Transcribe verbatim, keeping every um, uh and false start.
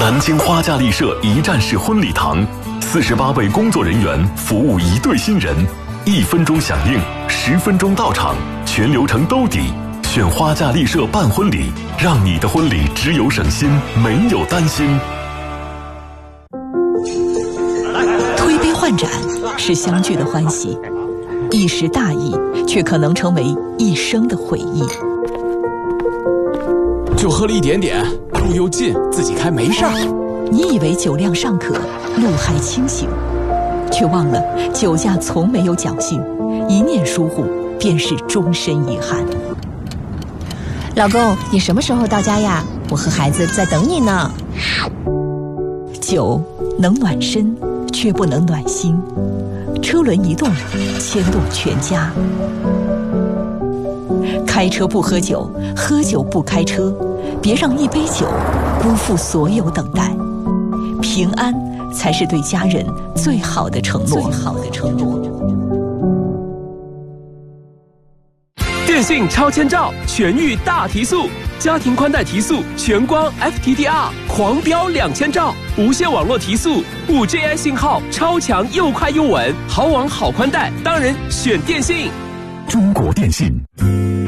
南京花架丽舍一站式婚礼堂，四十八位工作人员服务一对新人，一分钟响应，十分钟到场，全流程兜底。选花架丽舍办婚礼，让你的婚礼只有省心，没有担心。 推杯换盏是相聚的欢喜，一时大意却可能成为一生的回忆。 就喝了一点点，路又近，自己开没事儿。 你以为酒量尚可，路还清醒，却忘了酒驾从没有侥幸，一念疏忽便是终身遗憾。 老公，你什么时候到家呀？我和孩子在等你呢。 酒能暖身，却不能暖心。车轮一动，牵动全家。开车不喝酒，喝酒不开车，别让一杯酒辜负所有等待。平安才是对家人最好的承诺。最好的承诺。 电信超千兆，全域大提速，家庭宽带提速，全光 F T D R 狂飙两千兆，无线网络提速，五 G I 信号超强又快又稳，好网好宽带，当然选电信。 中国电信。